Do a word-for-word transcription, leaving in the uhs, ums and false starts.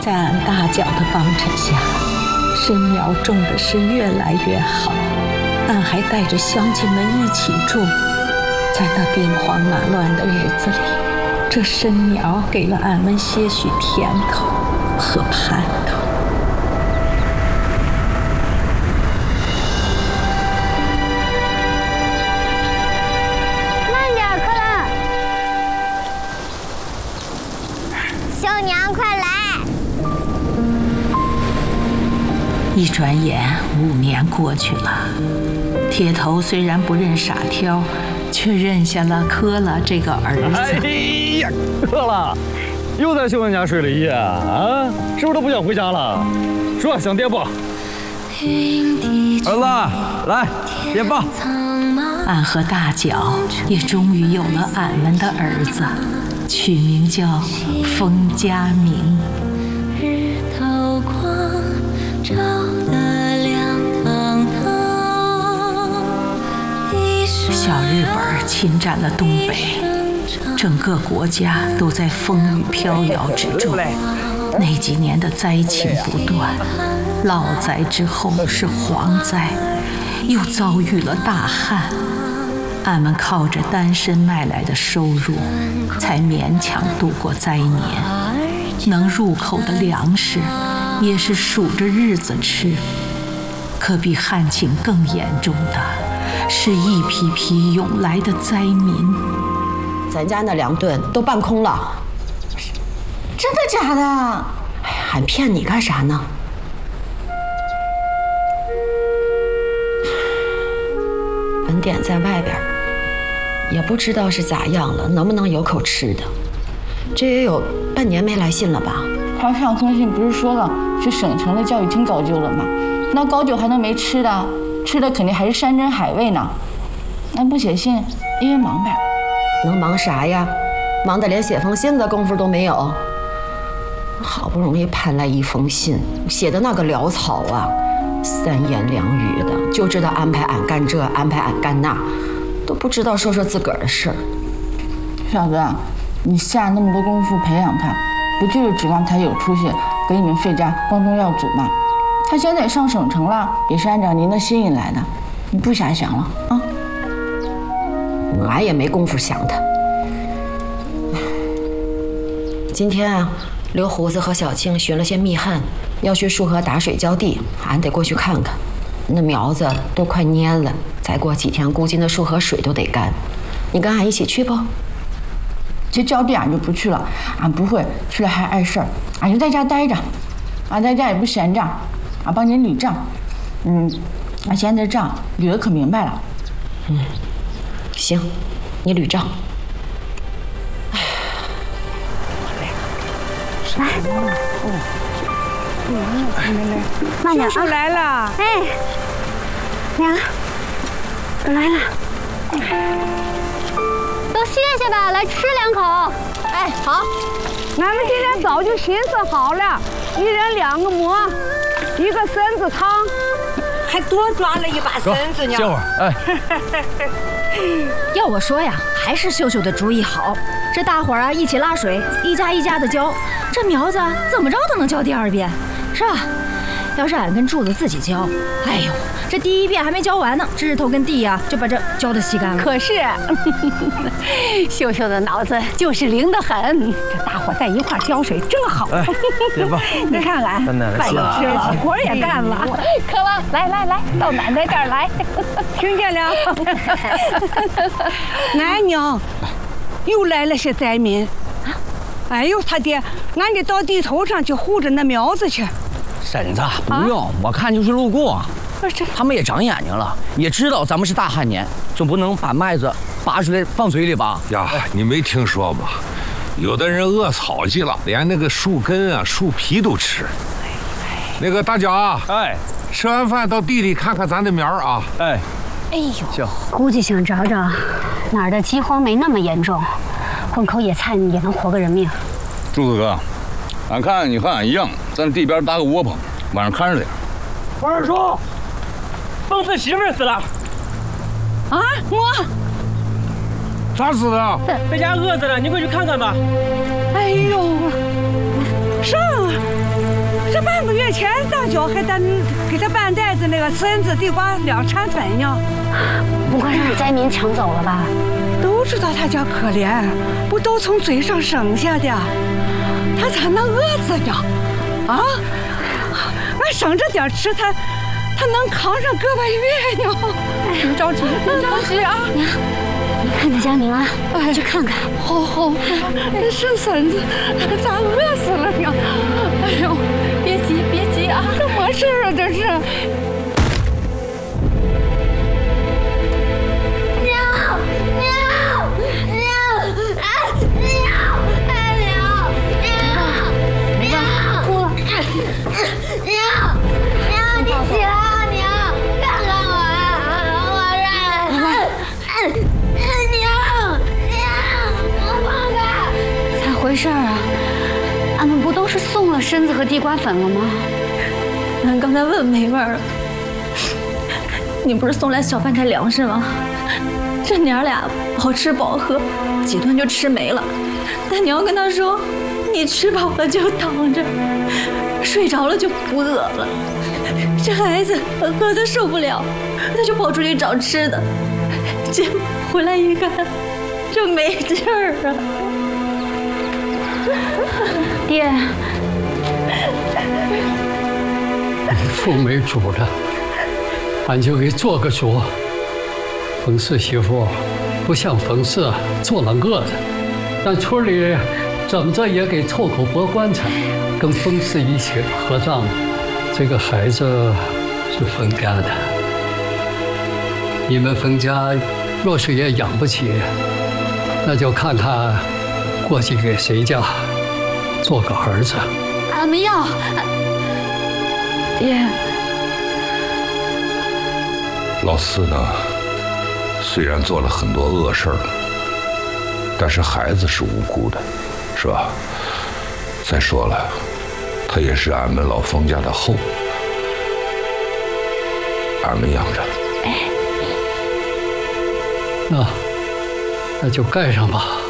在俺大脚的帮衬下，参苗种的是越来越好。俺还带着乡亲们一起种，在那兵荒马乱的日子里，这参苗给了俺们些许甜头和盼头。 慢点，客人。绣娘，快来！ 一转眼，五年过去了。铁头虽然不认傻挑，却认下了柯了这个儿子。 哎呀，柯了，又在秀恩家睡了一夜啊？是不是都不想回家了？说想爹不？儿子，来，爹抱。 俺和大脚也终于有了俺们的儿子，取名叫封家明。日头光照得亮堂堂。小日本侵占了东北，整个国家都在风雨飘摇之中。那几年的灾情不断，涝灾之后是蝗灾，又遭遇了大旱。俺们靠着单身卖来的收入，才勉强度过灾年。能入口的粮食，也是数着日子吃。可比旱情更严重的，是一批批涌来的灾民。 咱家那两吨都半空了。真的假的？哎呀，还骗你干啥呢？本典在外边，也不知道是咋样了，能不能有口吃的。这也有半年没来信了吧？ 他上封信不是说了去省城的教育厅搞究了吗？那搞究还能没吃的？吃的肯定还是山珍海味呢。那不写信，因为忙呗。 能忙啥呀？忙得连写封信的功夫都没有。好不容易盼来一封信，写的那个潦草啊，三言两语的，就知道安排俺干这，安排俺干那，都不知道说说自个儿的事儿。 小子，你下那么多功夫培养他，不就是指望他有出息，给你们费家光宗耀祖吗？他现在也上省城了，也是按照您的心意来的，你不瞎想了啊？ 俺也没工夫想他。今天啊，刘胡子和小青寻了些密汉，要去束河打水浇地，俺得过去看看。那苗子都快蔫了，再过几天估计那束河水都得干。你跟俺一起去不？ 这浇地俺就不去了，俺不会，去了还碍事儿，俺就在家待着。俺在家也不闲着，俺帮您捋账。嗯，俺现在账捋得可明白了。 嗯，行，你捋账。 来，慢点啊！ 叔叔来了， 哎，娘，我来了，都歇歇吧，来吃两口。 哎，好，俺们今天早就寻思好了，一人两个馍，一个参子汤，还多抓了一把参子呢。 歇会儿，哎。 要我说呀，还是秀秀的主意好。这大伙儿啊一起拉水，一家一家的浇，这苗子怎么着都能浇第二遍，是吧？要是俺跟柱子自己浇，哎呦，这第一遍还没浇完呢，枝头跟地呀、啊、就把这浇得稀干了。 可是秀秀的脑子就是灵得很，这大伙在一块浇水正好。 哎，别吧， 你看看，饭也吃了，活也干了。渴望，来来来，到奶奶这儿来，听见了？奶娘，又来了些灾民。哎呦，他爹，俺得到地头上去护着那苗子去。 婶子，不用，啊、我看就是路过。他们也长眼睛了，也知道咱们是大旱年，总不能把麦子拔出来放嘴里吧？ 呀，你没听说吗？有的人饿草去了，连那个树根啊、树皮都吃。那个大脚啊， 哎， 吃完饭到地里看看咱的苗啊。 哎， 哎呦， 行， 估计想找找哪儿的饥荒没那么严重，混口野菜也能活个人命。 柱子哥，俺看你和俺一样，在那地边搭个窝棚，晚上看着点。 王二叔，蹦子媳妇死了。 啊，我咋死的？ 在家饿死了，你快去看看吧。 哎呦，上啊！ 月前大脚还得给他半袋子那个孙子地瓜两掺粉呢。 不会让灾民抢走了吧？ 都知道他家可怜，不都从嘴上省下的，他咋能饿死呢？啊，俺省着点吃，他他能扛上个把月呢。 别着急，别着急啊！娘，你看着佳明啊，去看看。 好好，是孙子，咋饿死了呢？哎呦，别急别急啊！怎么事啊这是？ 娘娘娘啊娘哎娘娘娘哭了！娘娘你起来啊娘，看看我啊我这娘娘我放开！ 咋回事啊？俺们不都是送了参子和地瓜粉了吗？ 俺刚才问梅妹儿了，你不是送来小半袋粮食吗？这娘俩饱吃饱喝，几顿就吃没了。但你要跟她说，你吃饱了就躺着，睡着了就不饿了。这孩子饿得受不了，他就跑出去找吃的，结果回来一看，就没劲儿啊。 爹， 父没主了，俺就给做个主。冯氏媳妇不像冯氏做了恶的，但村里怎么着也给凑口薄棺材，跟冯氏一起合葬。这个孩子是冯家的，你们冯家若是也养不起，那就看看过继给谁家做个儿子。 俺们要。爹， 老四呢，虽然做了很多恶事儿，但是孩子是无辜的，是吧？再说了，他也是俺们老冯家的后，俺们养着。 那那就盖上吧。